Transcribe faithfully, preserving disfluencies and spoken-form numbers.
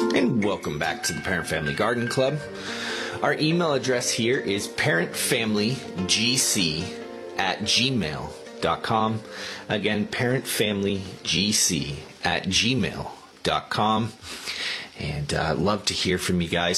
And welcome back to the Parent Family Garden Club. Our email address here is parentfamilygc at gmail dot com. Again, parentfamilygc at gmail dot com. And uh, love to hear from you guys.